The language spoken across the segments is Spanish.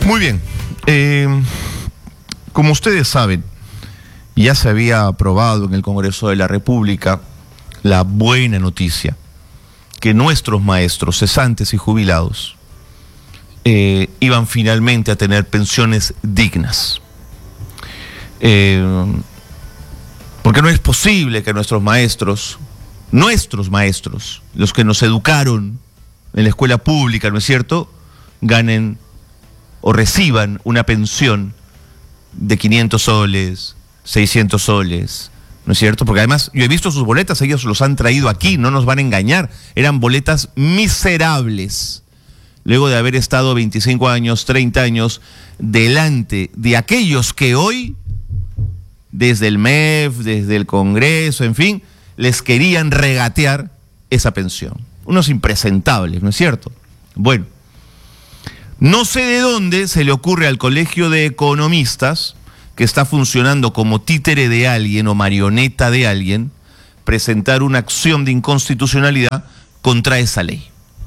Muy bien. Como ustedes saben, ya se había aprobado en el Congreso de la República la buena noticia que nuestros maestros, cesantes y jubilados, iban finalmente a tener pensiones dignas. Porque no es posible que nuestros maestros, los que nos educaron en la escuela pública, ¿no es cierto?, ganen o reciban una pensión de 500 soles, 600 soles, ¿no es cierto? Porque además yo he visto sus boletas, ellos los han traído aquí, no nos van a engañar, eran boletas miserables, luego de haber estado 25 años, 30 años delante de aquellos que hoy, desde el MEF, desde el Congreso, en fin, les querían regatear esa pensión. Unos impresentables, ¿no es cierto? Bueno, no sé de dónde se le ocurre al Colegio de Economistas, que está funcionando como títere de alguien o marioneta de alguien, presentar una acción de inconstitucionalidad contra esa ley.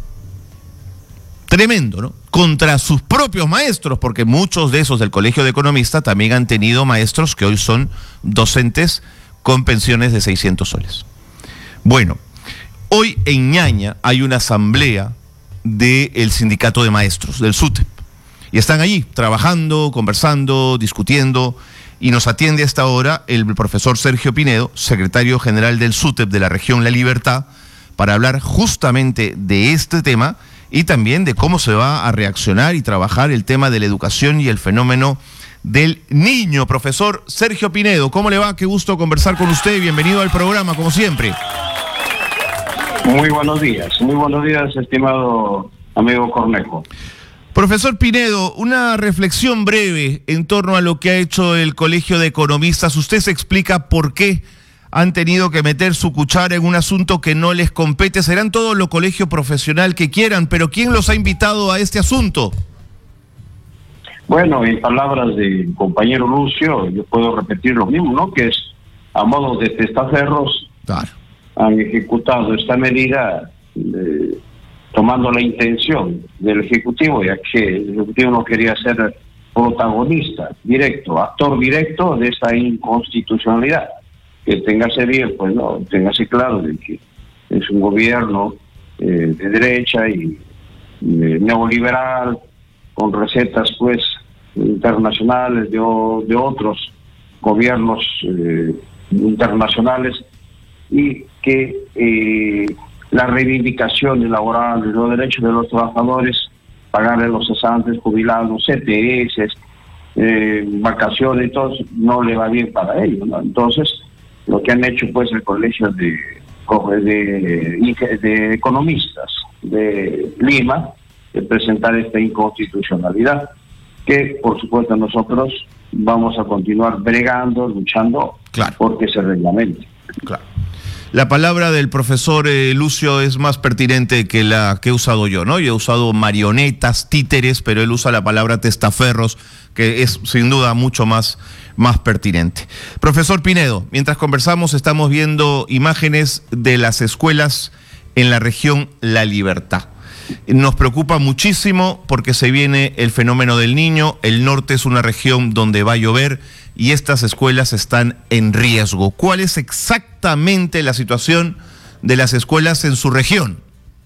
Tremendo, ¿no? Contra sus propios maestros, porque muchos de esos del Colegio de Economistas también han tenido maestros que hoy son docentes con pensiones de 600 soles. Bueno, hoy en Ñaña hay una asamblea del sindicato de maestros, del SUTEP, y están allí trabajando, conversando, discutiendo, y nos atiende a esta hora el profesor Sergio Pinedo, secretario general del SUTEP de la región La Libertad, para hablar justamente de este tema y también de cómo se va a reaccionar y trabajar el tema de la educación y el fenómeno del niño. Profesor Sergio Pinedo, ¿cómo le va? Qué gusto conversar con usted, bienvenido al programa, como siempre. Muy buenos días, estimado amigo Cornejo. Profesor Pinedo, una reflexión breve en torno a lo que ha hecho el Colegio de Economistas. Usted se explica por qué han tenido que meter su cuchara en un asunto que no les compete. Serán todos los colegios profesionales que quieran, pero ¿quién los ha invitado a este asunto? Bueno, en palabras del compañero Lucio, yo puedo repetir lo mismo, ¿no? Que es a modo de testaferros. Claro. Han ejecutado esta medida tomando la intención del Ejecutivo, ya que el Ejecutivo no quería ser protagonista directo, actor directo de esta inconstitucionalidad. Que téngase bien, pues no, téngase claro de que es un gobierno de derecha y neoliberal, con recetas pues internacionales de otros gobiernos internacionales, y que la reivindicación laboral de los derechos de los trabajadores, pagarle los cesantes, jubilados, CTS, vacaciones y todo, no le va bien para ellos, ¿no? Entonces, lo que han hecho pues el Colegio de Economistas de Lima, de presentar esta inconstitucionalidad, que por supuesto nosotros vamos a continuar bregando, luchando, claro, porque se reglamente. Claro. La palabra del profesor Lucio es más pertinente que la que he usado yo, ¿no? Yo he usado marionetas, títeres, pero él usa la palabra testaferros, que es sin duda mucho más pertinente. Profesor Pinedo, mientras conversamos estamos viendo imágenes de las escuelas en la región La Libertad. Nos preocupa muchísimo porque se viene el fenómeno del niño, el norte es una región donde va a llover y estas escuelas están en riesgo. ¿Cuál es exactamente la situación de las escuelas en su región?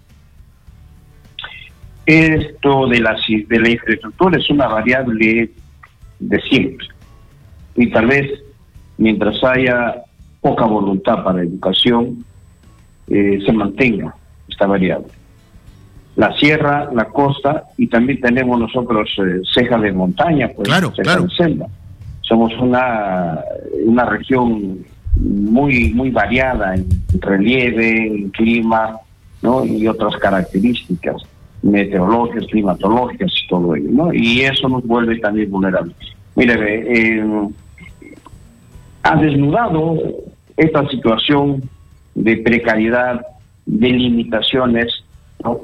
Esto de la infraestructura es una variable de siempre. Y tal vez, mientras haya poca voluntad para educación, se mantenga esta variable. La sierra, la costa, y también tenemos nosotros ceja de montaña, pues, claro, ceja claro. de selva. Somos una región muy variada en relieve, en clima, ¿no? Y otras características meteorológicas, climatológicas y todo ello, ¿no? Y eso nos vuelve también vulnerables. Mire, ha desnudado esta situación de precariedad, de limitaciones, ¿no?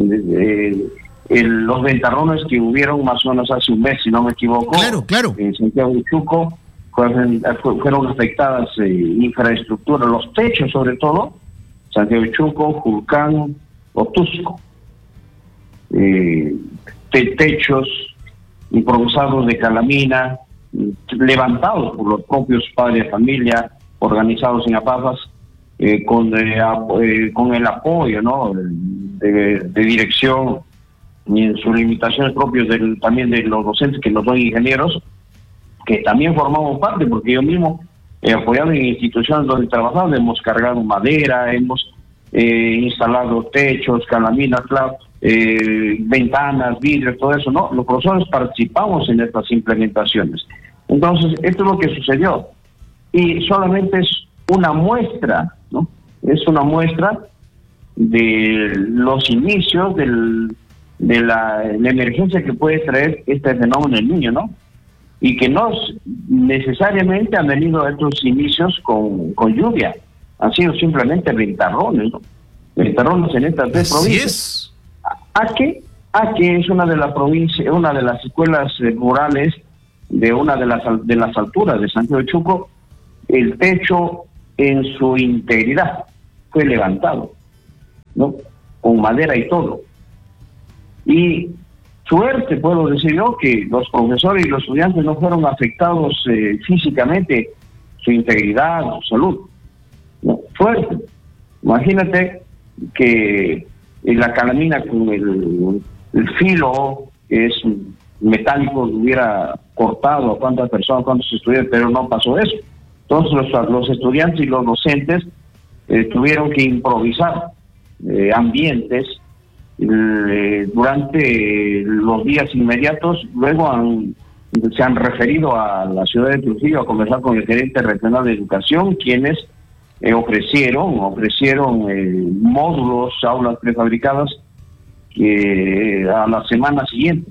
Los ventarrones que hubieron más o menos hace un mes, si no me equivoco, claro. En Santiago de Chuco, fueron afectadas infraestructuras, los techos sobre todo, Santiago de Chuco, Julcán, Otusco. Techos, improvisados de calamina, levantados por los propios padres de familia, organizados en APAFAS, con el apoyo, ¿no?, de dirección y en sus limitaciones propias también de los docentes que no son ingenieros, que también formamos parte, porque yo mismo he apoyado en instituciones donde trabajamos, hemos cargado madera, hemos instalado techos, calaminas, ventanas, vidrios, todo eso, ¿no? Los profesores participamos en estas implementaciones. Entonces, esto es lo que sucedió. Y solamente es una muestra, ¿no? Es una muestra de los inicios de la emergencia que puede traer este fenómeno del niño, ¿no? Y que no necesariamente han venido estos inicios con lluvia, han sido simplemente ventarrones, ¿no? Ventarrones en estas tres provincias. Aque es una de las provincias, una de las escuelas rurales de una de las alturas de Santiago de Chuco. El techo en su integridad fue levantado, ¿no?, con madera y todo. Y suerte, puedo decir yo, que los profesores y los estudiantes no fueron afectados físicamente, su integridad, su salud. No, suerte. Imagínate que la calamina con el filo, que es metálico, hubiera cortado a cuántas personas, cuántos estudiantes, pero no pasó eso. Entonces los estudiantes y los docentes tuvieron que improvisar ambientes durante los días inmediatos. Luego se han referido a la ciudad de Trujillo a conversar con el gerente regional de educación, quienes ofrecieron módulos, aulas prefabricadas a la semana siguiente,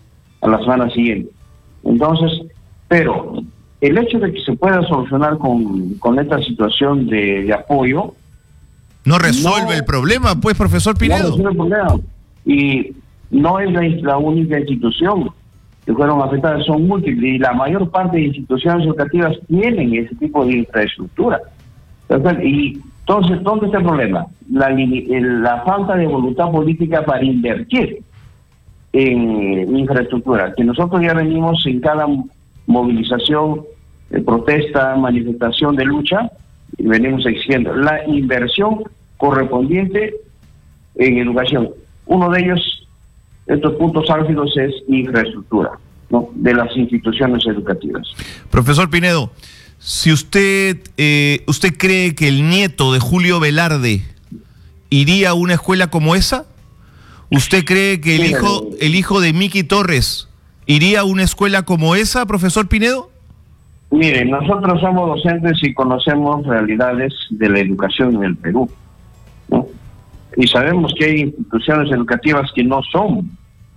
Entonces, pero el hecho de que se pueda solucionar con esta situación de apoyo no resuelve el problema, pues, profesor Pinedo. No resuelve el problema. Y no es la única institución que fueron afectadas, son múltiples, y la mayor parte de instituciones educativas tienen ese tipo de infraestructura. Y entonces, ¿dónde está el problema? La falta de voluntad política para invertir en infraestructura, que nosotros ya venimos en cada movilización, protesta, manifestación de lucha, y venimos exigiendo la inversión correspondiente en educación. Uno de ellos, estos puntos álgidos, es infraestructura, ¿no?, de las instituciones educativas. Profesor Pinedo, si usted cree que el nieto de Julio Velarde iría a una escuela como esa, ¿usted cree que el hijo de Miki Torres iría a una escuela como esa, profesor Pinedo? Mire, nosotros somos docentes y conocemos realidades de la educación en el Perú, ¿no? Y sabemos que hay instituciones educativas que no son,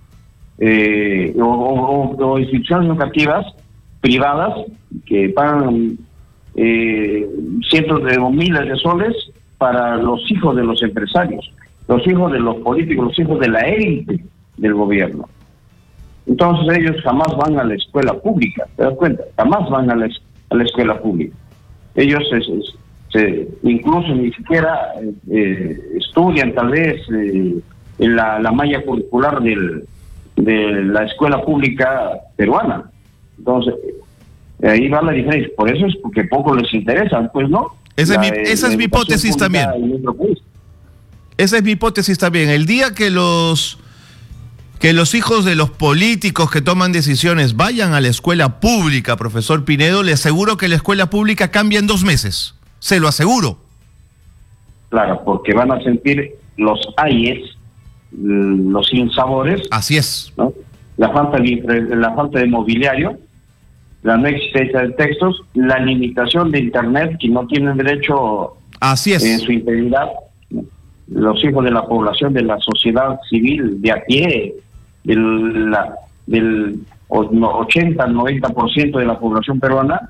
o instituciones educativas privadas que pagan cientos de miles de soles para los hijos de los empresarios, los hijos de los políticos, los hijos de la élite del gobierno. Entonces ellos jamás van a la escuela pública, ¿te das cuenta? Jamás van a la escuela pública. Ellos incluso ni siquiera estudian tal vez en la malla curricular de la escuela pública peruana. Entonces, ahí va la diferencia. Por eso es porque poco les interesa, pues, ¿no? Esa es mi hipótesis también. Esa es mi hipótesis también. El día que los hijos de los políticos que toman decisiones vayan a la escuela pública, profesor Pinedo, le aseguro que la escuela pública cambia en 2 meses. Se lo aseguro. Claro, porque van a sentir los ayes, los sinsabores. Así es. ¿No? La falta de mobiliario, la no existencia de textos, la limitación de Internet, que no tienen derecho. Así es. En su integridad. Los hijos de la población, de la sociedad civil de a pie, del 80-90% de la población peruana,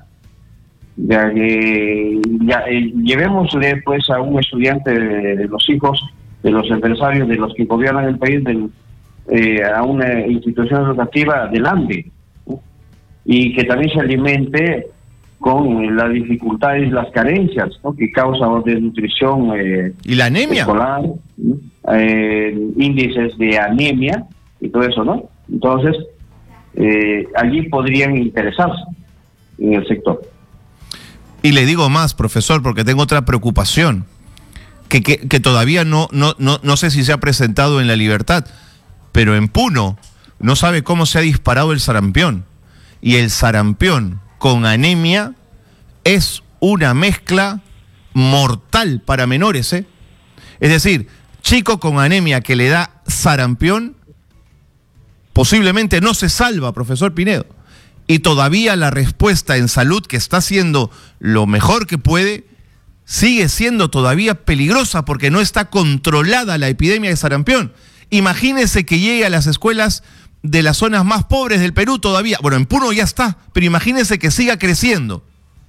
llevémosle pues a un estudiante de los hijos de los empresarios, de los que gobiernan el país, a una institución educativa del hambre, ¿no? Y que también se alimente con las dificultades, las carencias, ¿no?, que causa desnutrición y la anemia escolar, índices de anemia y todo eso, ¿no? Entonces, allí podrían interesarse en el sector. Y le digo más, profesor, porque tengo otra preocupación, que todavía no sé si se ha presentado en La Libertad, pero en Puno no sabe cómo se ha disparado el sarampión. Y el sarampión con anemia es una mezcla mortal para menores, ¿eh? Es decir, chico con anemia que le da sarampión, posiblemente no se salva, profesor Pinedo. Y todavía la respuesta en salud, que está haciendo lo mejor que puede, sigue siendo todavía peligrosa porque no está controlada la epidemia de sarampión. Imagínese que llegue a las escuelas de las zonas más pobres del Perú todavía. Bueno, en Puno ya está, pero imagínese que siga creciendo.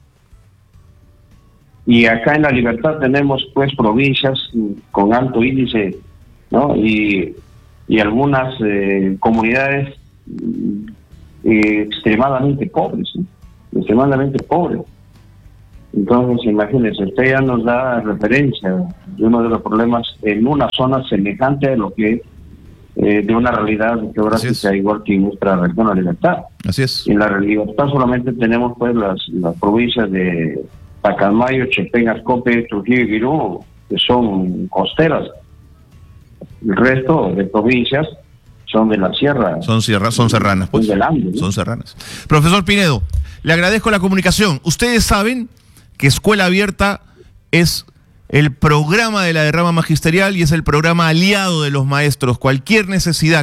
Y acá en La Libertad tenemos pues provincias con alto índice, ¿no? Y algunas comunidades extremadamente pobres, ¿no? Extremadamente pobres. Entonces, imagínense, usted ya nos da referencia de uno de los problemas en una zona semejante a lo que de una realidad geográfica igual que en nuestra región, La Libertad. Así es. En La Libertad solamente tenemos pues las provincias de Pacalmayo, Chepén, Ascope, Trujillo y Virú, que son costeras. El resto de provincias son de la sierra. Son serranas, pues. Son del Ande, ¿no? Son serranas. Profesor Pinedo, le agradezco la comunicación. Ustedes saben que Escuela Abierta es el programa de la derrama magisterial y es el programa aliado de los maestros. Cualquier necesidad